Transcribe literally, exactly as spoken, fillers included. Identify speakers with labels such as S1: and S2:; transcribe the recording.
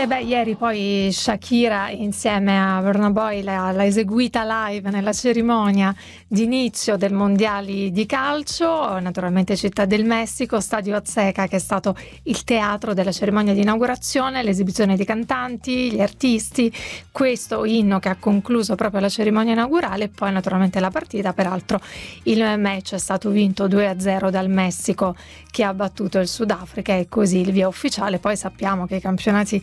S1: E beh, ieri poi Shakira insieme a Burna Boy l'ha, l'ha eseguita live nella cerimonia di inizio del Mondiali di calcio, naturalmente Città del Messico, Stadio Azteca, che è stato il teatro della cerimonia di inaugurazione, l'esibizione di cantanti, gli artisti, questo inno che ha concluso proprio la cerimonia inaugurale, e poi naturalmente la partita. Peraltro il match è stato vinto due a zero dal Messico, che ha battuto il Sudafrica, e così il via ufficiale. Poi sappiamo che i campionati